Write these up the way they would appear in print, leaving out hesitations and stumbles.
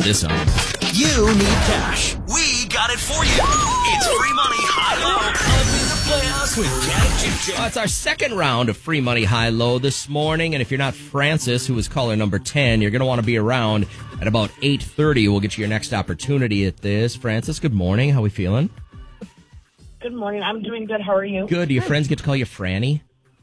this on. You need cash. We got it for you. It's free money, high-low. Up in the Playhouse with Cat and JJ. It's our second round of free money high-low this morning. And if you're not Francis, who is caller number 10, you're going to want to be around at about 8:30. We'll get you your next opportunity at this. Francis, good morning. How we feeling? Good morning. I'm doing good. How are you? Good. Do your friends get to call you Franny?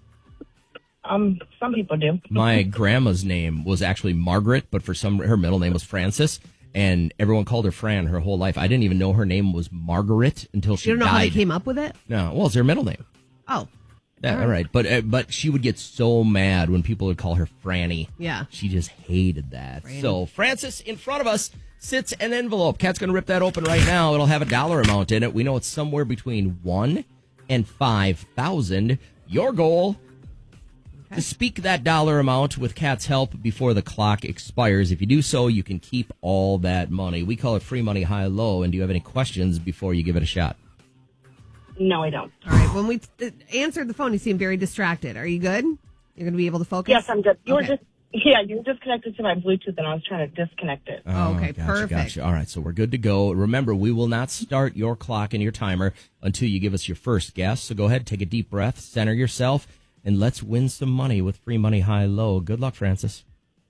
Some people do. My grandma's name was actually Margaret, but for her middle name was Francis, and everyone called her Fran her whole life. I didn't even know her name was Margaret until she died. You don't know how they came up with it? No. Well, it's her middle name. Oh. Yeah, all right. But she would get so mad when people would call her Franny. Yeah. She just hated that. Franny. So, Francis, in front of us sits an envelope. Kat's going to rip that open right now. It'll have a dollar amount in it. We know it's somewhere between 1 and 5,000. Your goal, to speak that dollar amount with Kat's help before the clock expires. If you do so, you can keep all that money. We call it free money high-low. And do you have any questions before you give it a shot? No, I don't. All right. When we answered the phone, you seemed very distracted. Are you good? You're going to be able to focus? Yes, I'm good. You Okay. were just connected to my Bluetooth, and I was trying to disconnect it. Oh, okay, perfect. Gotcha. All right, so we're good to go. Remember, we will not start your clock and your timer until you give us your first guess. So go ahead, take a deep breath, center yourself, and let's win some money with free money high-low. Good luck, Francis.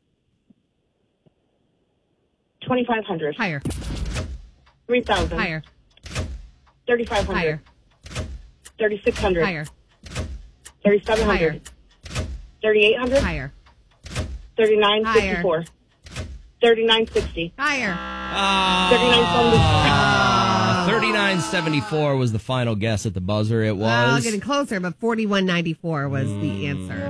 2,500. Higher. 3,000. Higher. 3,500. Higher. 3,600. Higher. 3,700. Higher. 3,800. Higher. 3,954. 3,960. Higher. 3,970. 39.74 was the final guess at the buzzer. It Well, was. getting closer, but 41.94 was the answer.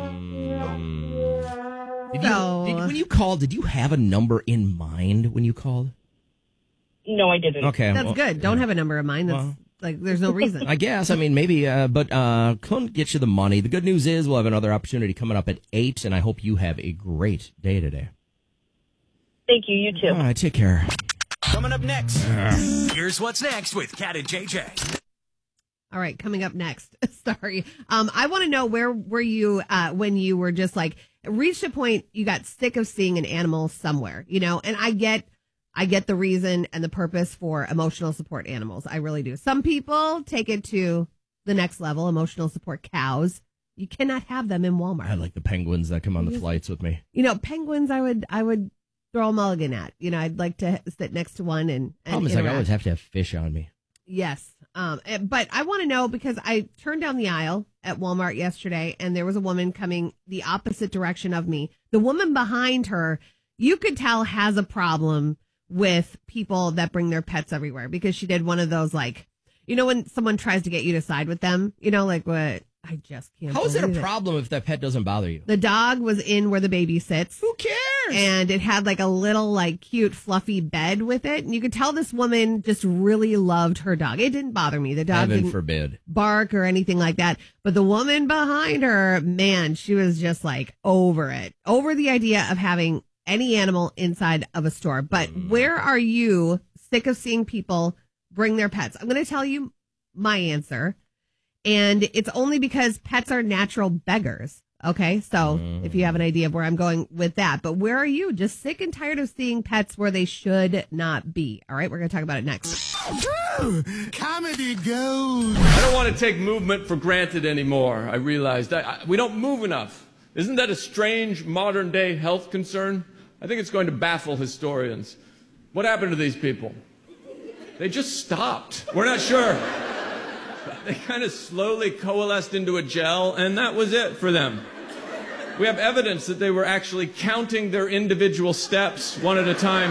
When you called, did you have a number in mind when you called? No, I didn't. Okay. That's good. Don't have a number in mind. That's there's no reason. I guess. I mean, maybe, but couldn't get you the money. The good news is we'll have another opportunity coming up at 8, and I hope you have a great day today. Thank you. You too. All right, take care. Coming up next, here's what's next with Cat and JJ. All right, coming up next. Sorry. I want to know, where were you when you were just like reached a point you got sick of seeing an animal somewhere, and I get the reason and the purpose for emotional support animals. I really do. Some people take it to the next level, emotional support cows. You cannot have them in Walmart. I like the penguins that come on the flights with me. Penguins I would throw a mulligan at. I'd like to sit next to one and Problem is, I always have to have fish on me. Yes. But I want to know, because I turned down the aisle at Walmart yesterday and there was a woman coming the opposite direction of me. The woman behind her, you could tell, has a problem with people that bring their pets everywhere, because she did one of those, like, when someone tries to get you to side with them, like what? I just can't. How is it a believe problem if that pet doesn't bother you? The dog was in where the baby sits. Who cares? And it had like a little, like, cute fluffy bed with it. And you could tell this woman just really loved her dog. It didn't bother me. The dog Heaven didn't forbid. bark or anything like that. But the woman behind her, man, she was just like over it, over the idea of having any animal inside of a store. But where are you sick of seeing people bring their pets? I'm going to tell you my answer. And it's only because pets are natural beggars. Okay, so if you have an idea of where I'm going with that. But where are you? Just sick and tired of seeing pets where they should not be. All right, we're going to talk about it next. Comedy gold. I don't want to take movement for granted anymore. I realized we don't move enough. Isn't that a strange modern-day health concern? I think it's going to baffle historians. What happened to these people? They just stopped. We're not sure. They kind of slowly coalesced into a gel, and that was it for them. We have evidence that they were actually counting their individual steps one at a time.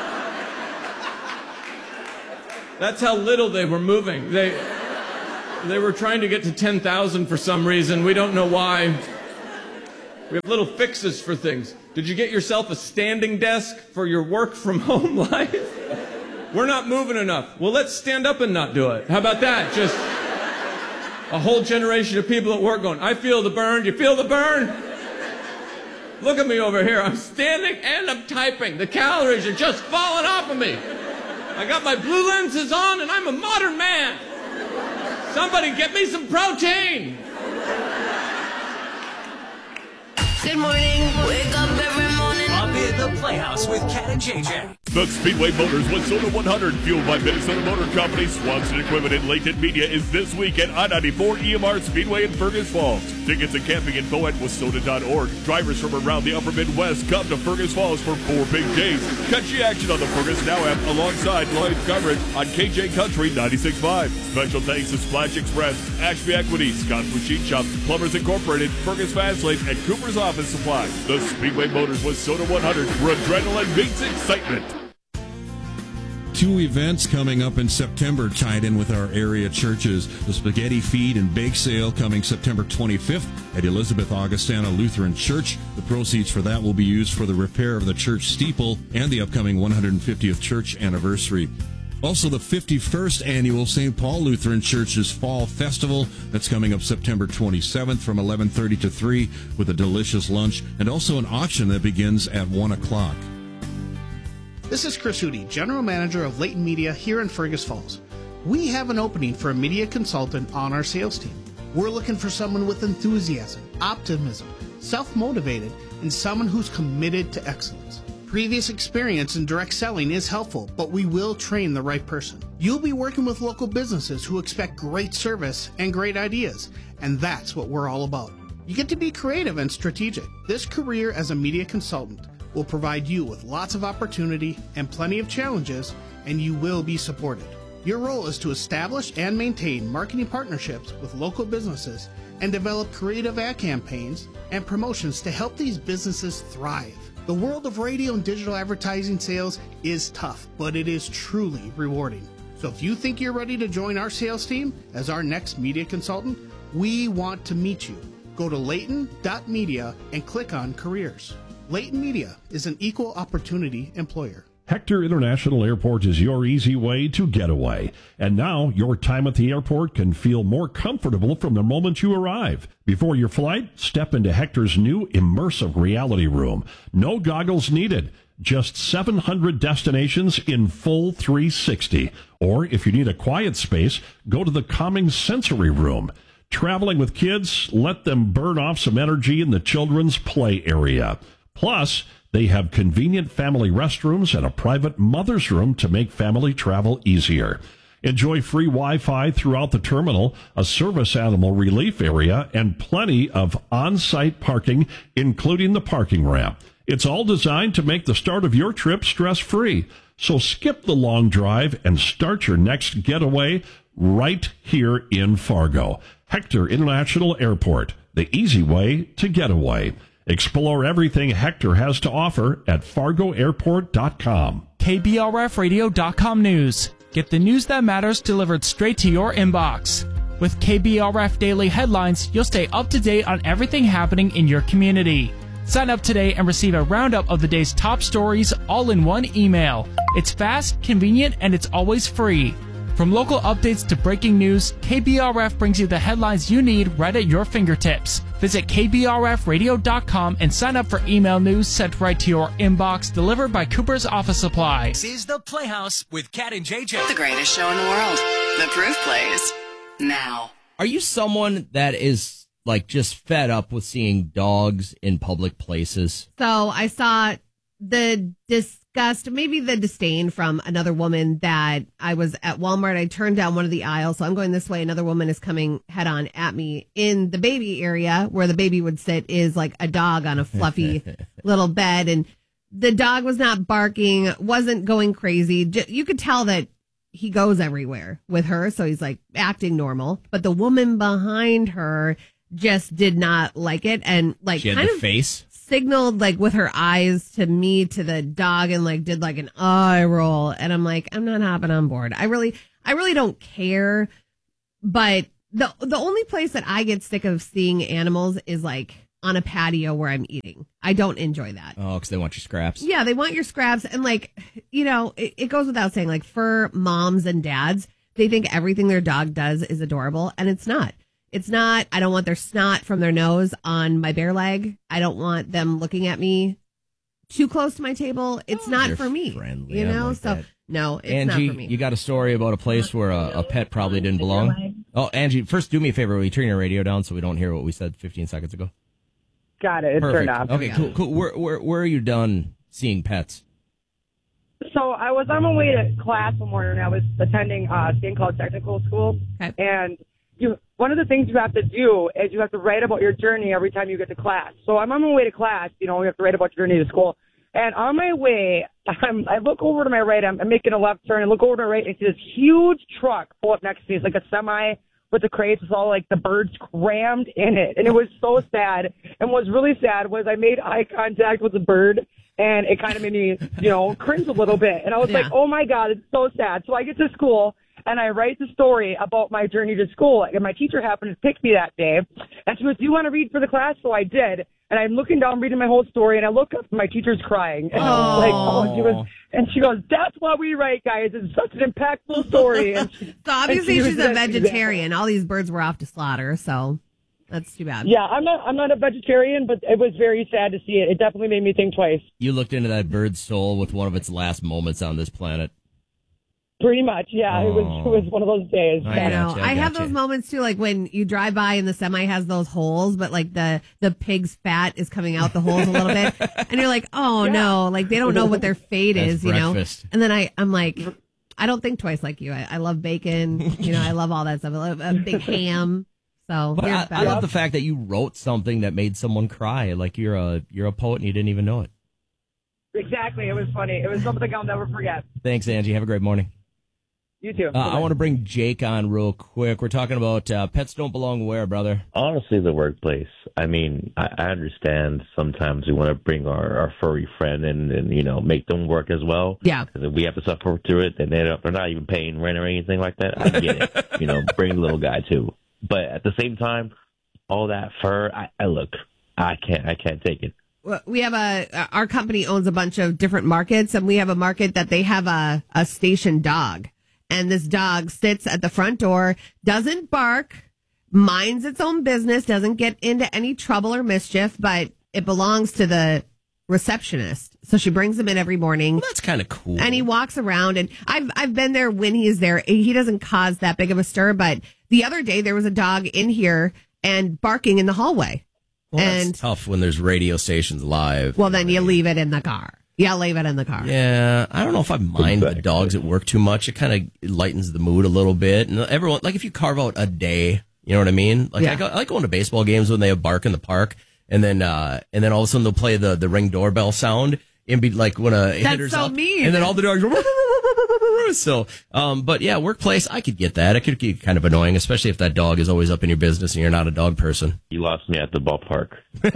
That's how little they were moving. They were trying to get to 10,000 for some reason. We don't know why. We have little fixes for things. Did you get yourself a standing desk for your work from home life? We're not moving enough. Well, let's stand up and not do it. How about that? Just a whole generation of people at work going, I feel the burn. You feel the burn? Look at me over here. I'm standing and I'm typing. The calories are just falling off of me. I got my blue lenses on and I'm a modern man. Somebody get me some protein. Good morning. Wake up every morning. Up in the Playhouse with Cat and JJ. The Speedway Motors Wayzata 100, fueled by Minnesota Motor Company, Swanson Equipment, and Layton Media, is this week at I-94 EMR Speedway in Fergus Falls. Tickets and camping info at Wayzata.org. Drivers from around the upper Midwest come to Fergus Falls for 4 big days. Catch the action on the Fergus Now app alongside live coverage on KJ Country 96.5. Special thanks to Splash Express, Ashby Equity, Scott's Machine Shop, Plumbers Incorporated, Fergus Fast Lane, and Cooper's Office Supply. The Speedway Motors Wayzata 100, where adrenaline meets excitement. 2 events coming up in September tied in with our area churches. The Spaghetti Feed and Bake Sale coming September 25th at Elizabeth Augustana Lutheran Church. The proceeds for that will be used for the repair of the church steeple and the upcoming 150th church anniversary. Also, the 51st annual St. Paul Lutheran Church's Fall Festival. That's coming up September 27th from 11:30 to 3 with a delicious lunch and also an auction that begins at 1 o'clock. This is Chris Hootie, General Manager of Layton Media here in Fergus Falls. We have an opening for a media consultant on our sales team. We're looking for someone with enthusiasm, optimism, self-motivated, and someone who's committed to excellence. Previous experience in direct selling is helpful, but we will train the right person. You'll be working with local businesses who expect great service and great ideas, and that's what we're all about. You get to be creative and strategic. This career as a media consultant will provide you with lots of opportunity and plenty of challenges, and you will be supported. Your role is to establish and maintain marketing partnerships with local businesses and develop creative ad campaigns and promotions to help these businesses thrive. The world of radio and digital advertising sales is tough, but it is truly rewarding. So if you think you're ready to join our sales team as our next media consultant, we want to meet you. Go to layton.media and click on careers. Layton Media is an equal opportunity employer. Hector International Airport is your easy way to get away. And now your time at the airport can feel more comfortable from the moment you arrive. Before your flight, step into Hector's new immersive reality room. No goggles needed. Just 700 destinations in full 360. Or if you need a quiet space, go to the calming sensory room. Traveling with kids, let them burn off some energy in the children's play area. Plus, they have convenient family restrooms and a private mother's room to make family travel easier. Enjoy free Wi-Fi throughout the terminal, a service animal relief area, and plenty of on-site parking, including the parking ramp. It's all designed to make the start of your trip stress-free. So skip the long drive and start your next getaway right here in Fargo. Hector International Airport, the easy way to get away. Explore everything Hector has to offer at fargoairport.com. KBRFradio.com news. Get the news that matters delivered straight to your inbox. With KBRF Daily Headlines, you'll stay up to date on everything happening in your community. Sign up today and receive a roundup of the day's top stories all in one email. It's fast, convenient, and it's always free. From local updates to breaking news, KBRF brings you the headlines you need right at your fingertips. Visit KBRFradio.com and sign up for email news sent right to your inbox, delivered by Cooper's Office Supply. This is The Playhouse with Kat and JJ. The greatest show in the world. The Proof plays now. Are you someone that is like just fed up with seeing dogs in public places? So I saw the disgust, maybe the disdain from another woman that I was at Walmart. I turned down one of the aisles, so I'm going this way. Another woman is coming head on at me. In the baby area where the baby would sit is like a dog on a fluffy little bed. And the dog was not barking, wasn't going crazy. You could tell that he goes everywhere with her. So he's like acting normal. But the woman behind her just did not like it. And like she had kind the of face. Signaled like with her eyes to me, to the dog, and like did like an eye roll. And I'm like, I'm not hopping on board. I really don't care. But the only place that I get sick of seeing animals is like on a patio where I'm eating. I don't enjoy that. Oh, because they want your scraps. Yeah, they want your scraps. And like, you know, it goes without saying, like for moms and dads, they think everything their dog does is adorable, and it's not. It's not. I don't want their snot from their nose on my bare leg. I don't want them looking at me too close to my table. It's not for me. Friendly, you know? like so, that. no, it's Angie, not for me. you got a story about a place where a pet probably didn't belong? Oh, Angie, first do me a favor. Will you turn your radio down so we don't hear what we said 15 seconds ago? Got it. It's turned off. Okay, cool. Where are you done seeing pets? So I was on my way to class one morning. I was attending St. Cloud Technical School. Okay. And one of the things you have to do is you have to write about your journey every time you get to class. So I'm on my way to class. You have to write about your journey to school. And on my way, I look over to my right. I'm making a left turn and look over to my right and see this huge truck pull up next to me. It's like a semi with the crates with all like the birds crammed in it. And it was so sad. And what was really sad was I made eye contact with the bird and it kind of made me, cringe a little bit. And I was like, oh my God, it's so sad. So I get to school and I write the story about my journey to school. And my teacher happened to pick me that day. And she goes, do you want to read for the class? So I did. And I'm looking down, reading my whole story, and I look up, and my teacher's crying. And I was like, she goes, that's what we write, guys. It's such an impactful story. And so obviously she's a vegetarian. All these birds were off to slaughter, so that's too bad. Yeah, I'm not a vegetarian, but it was very sad to see it. It definitely made me think twice. You looked into that bird's soul with one of its last moments on this planet. Pretty much, yeah. It was one of those days. I know. I have those moments too, like when you drive by and the semi has those holes, but like the pig's fat is coming out the holes a little bit, and you're like, oh no, like they don't know what their fate is, breakfast. And then I'm like, I don't think twice like you. I love bacon, I love all that stuff. I love a big ham. So but I love the fact that you wrote something that made someone cry. Like you're a poet and you didn't even know it. Exactly. It was funny. It was something I'll never forget. Thanks, Angie. Have a great morning. You too. I want to bring Jake on real quick. We're talking about pets don't belong where, brother? Honestly, the workplace. I mean, I understand sometimes we want to bring our furry friend and make them work as well. Yeah. Because if we have to suffer through it, then they're not even paying rent or anything like that. I get it. Bring the little guy too. But at the same time, all that fur, I can't take it. We have our company owns a bunch of different markets, and we have a market that they have a station dog. And this dog sits at the front door, doesn't bark, minds its own business, doesn't get into any trouble or mischief, but it belongs to the receptionist. So she brings him in every morning. Well, that's kind of cool. And he walks around, and I've been there when he's there. He doesn't cause that big of a stir, but the other day there was a dog in here and barking in the hallway. Well, that's tough when there's radio stations live. Well, then you leave it in the car. Yeah, leave it in the car. Yeah, I don't know if I mind the dogs at work too much. It kind of lightens the mood a little bit. And everyone, like if you carve out a day, you know what I mean? Like I like going to baseball games when they have bark in the park, and then all of a sudden they'll play the Ring doorbell sound and be like when a hitter's so up, mean. and then all the dogs. So, but yeah, workplace, I could get that. It could get kind of annoying, especially if that dog is always up in your business and you're not a dog person. You lost me at the ballpark.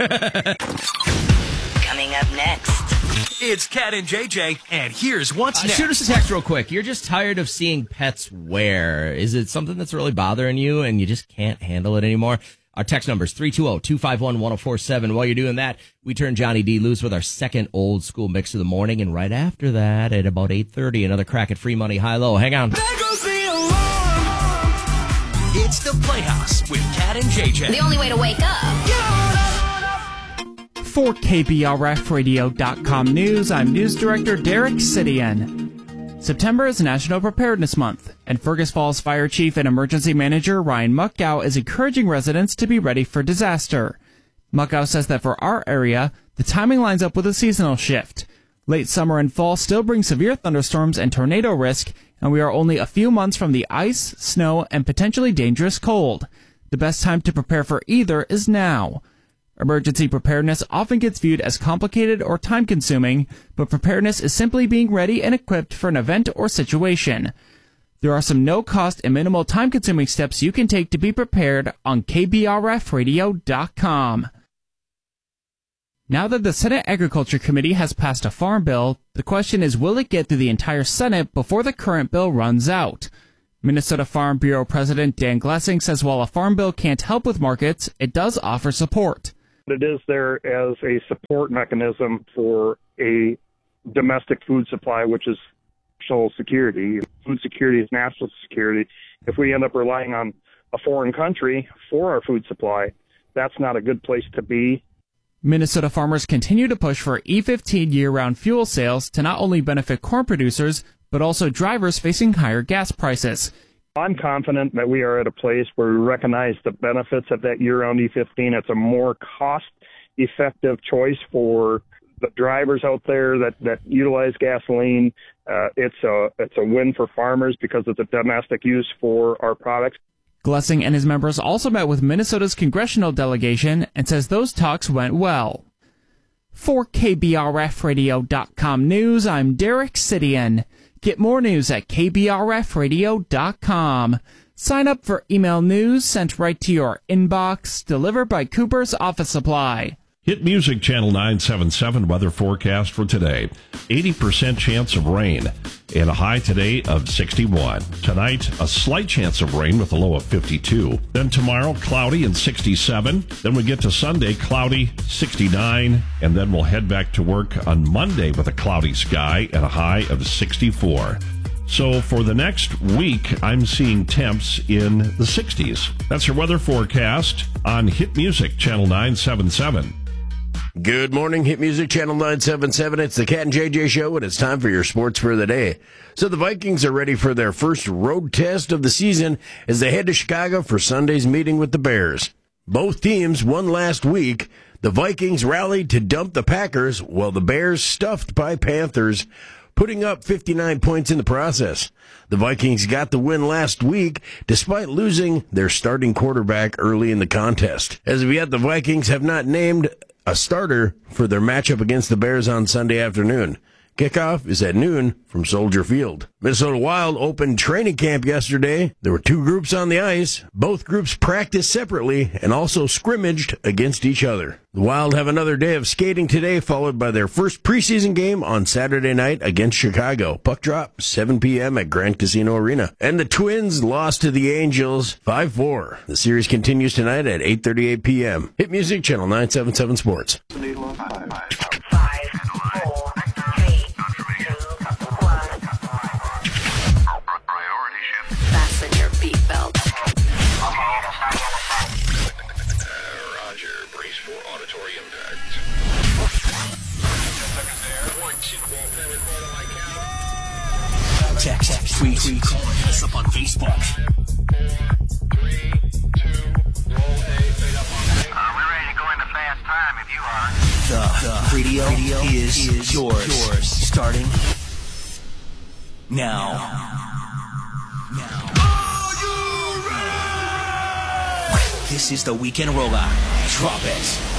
Coming up next. It's Cat and JJ, and here's what's next. Shoot us a text real quick. You're just tired of seeing pets where? Is it something that's really bothering you and you just can't handle it anymore? Our text number is 320-251-1047. While you're doing that, we turn Johnny D loose with our second old school mix of the morning. And right after that, at about 8:30, another crack at Free Money High-Low. Hang on. There goes the alarm. It's the Playhouse with Cat and JJ. The only way to wake up. For KBRFradio.com News, I'm News Director Derek Sidian. September is National Preparedness Month, and Fergus Falls Fire Chief and Emergency Manager Ryan Muckow is encouraging residents to be ready for disaster. Muckow says that for our area, the timing lines up with a seasonal shift. Late summer and fall still bring severe thunderstorms and tornado risk, and we are only a few months from the ice, snow, and potentially dangerous cold. The best time to prepare for either is now. Emergency preparedness often gets viewed as complicated or time-consuming, but preparedness is simply being ready and equipped for an event or situation. There are some no-cost and minimal time-consuming steps you can take to be prepared on KBRFradio.com. Now that the Senate Agriculture Committee has passed a farm bill, the question is, will it get through the entire Senate before the current bill runs out? Minnesota Farm Bureau President Dan Glessing says while a farm bill can't help with markets, it does offer support. It is there as a support mechanism for a domestic food supply, which is national security. Food security is national security. If we end up relying on a foreign country for our food supply, that's not a good place to be. Minnesota farmers continue to push for E15 year-round fuel sales to not only benefit corn producers, but also drivers facing higher gas prices. I'm confident that we are at a place where we recognize the benefits of that year-round E15. It's a more cost-effective choice for the drivers out there that utilize gasoline. It's a win for farmers because it's a domestic use for our products. Glessing and his members also met with Minnesota's congressional delegation and says those talks went well. For KBRFradio.com News, I'm Derek Sidian. Get more news at KBRFradio.com. Sign up for email news sent right to your inbox, delivered by Cooper's Office Supply. Hit Music Channel 977 weather forecast for today. 80% chance of rain and a high today of 61. Tonight, a slight chance of rain with a low of 52. Then tomorrow, cloudy and 67. Then we get to Sunday, cloudy, 69. And then we'll head back to work on Monday with a cloudy sky and a high of 64. So for the next week, I'm seeing temps in the 60s. That's your weather forecast on Hit Music Channel 977. Good morning, Hit Music Channel 977. It's the Cat and JJ Show, and it's time for your sports for the day. So the Vikings are ready for their first road test of the season as they head to Chicago for Sunday's meeting with the Bears. Both teams won last week. The Vikings rallied to dump the Packers, while the Bears stuffed by Panthers, putting up 59 points in the process. The Vikings got the win last week, despite losing their starting quarterback early in the contest. As of yet, the Vikings have not named a starter for their matchup against the Bears on Sunday afternoon. Kickoff is at noon from Soldier Field. Minnesota Wild opened training camp yesterday. There were two groups on the ice. Both groups practiced separately and also scrimmaged against each other. The Wild have another day of skating today, followed by their first preseason game on Saturday night against Chicago. Puck drop, 7 p.m. at Grand Casino Arena. And the Twins lost to the Angels 5-4. The series continues tonight at 8:38 p.m. Hit Music Channel 977 Sports. Fasten your seatbelt. Roger, brace for auditory impact. Text, tweet, call, and hit us up on Facebook. We're ready to go into fast time if you are. The radio is yours. Starting now. This is the weekend rollout. Drop it.